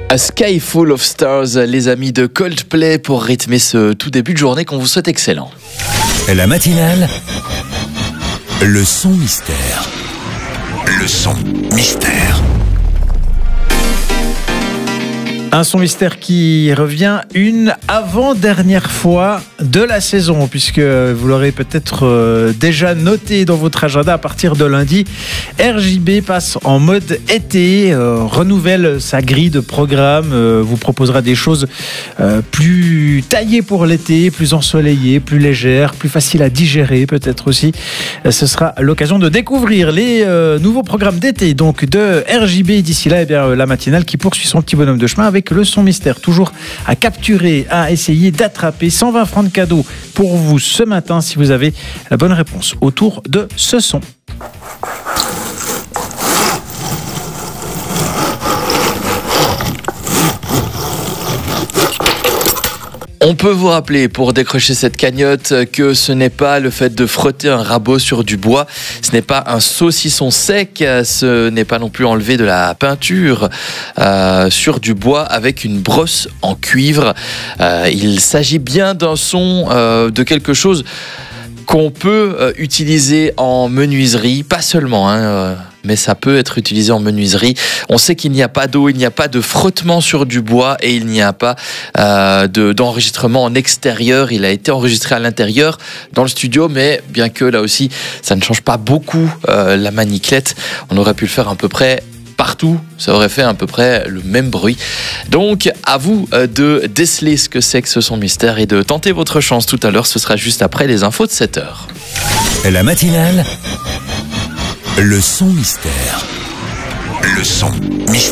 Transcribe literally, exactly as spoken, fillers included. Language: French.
A Sky Full of Stars, les amis de Coldplay, pour rythmer ce tout début de journée qu'on vous souhaite excellent. La matinale, le son mystère. Le son mystère. Un son mystère qui revient une avant-dernière fois de la saison, puisque vous l'aurez peut-être déjà noté dans votre agenda, à partir de lundi, R J B passe en mode été, euh, renouvelle sa grille de programme, euh, vous proposera des choses euh, plus taillées pour l'été, plus ensoleillées, plus légères, plus faciles à digérer peut-être aussi. Ce sera l'occasion de découvrir les euh, nouveaux programmes d'été donc de R J B. D'ici là, eh bien, la matinale qui poursuit son petit bonhomme de chemin avec Avec le son mystère, toujours à capturer, à essayer d'attraper. Cent vingt francs de cadeaux pour vous ce matin si vous avez la bonne réponse autour de ce son. On peut vous rappeler, pour décrocher cette cagnotte, que ce n'est pas le fait de frotter un rabot sur du bois, ce n'est pas un saucisson sec, ce n'est pas non plus enlever de la peinture euh, sur du bois avec une brosse en cuivre. Euh, il s'agit bien d'un son, euh, de quelque chose qu'on peut euh, utiliser en menuiserie, pas seulement, hein, euh, mais ça peut être utilisé en menuiserie. On sait qu'il n'y a pas d'eau, il n'y a pas de frottement sur du bois et il n'y a pas euh, de, d'enregistrement en extérieur. Il a été enregistré à l'intérieur dans le studio, mais bien que là aussi, ça ne change pas beaucoup euh, la maniclette. On aurait pu le faire à peu près partout, ça aurait fait à peu près le même bruit. Donc, à vous de déceler ce que c'est que ce son mystère et de tenter votre chance tout à l'heure. Ce sera juste après les infos de sept heures. La matinale, le son mystère. Le son mystère.